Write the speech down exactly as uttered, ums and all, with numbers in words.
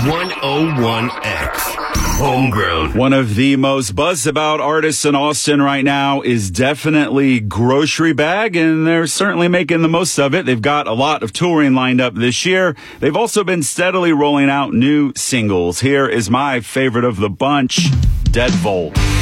one oh one X. Homegrown. One of the most buzzed about artists in Austin right now is definitely Grocery Bag, and they're certainly making the most of it. They've got a lot of touring lined up this year. They've also been steadily rolling out new singles. Here is my favorite of the bunch, Deadbolt.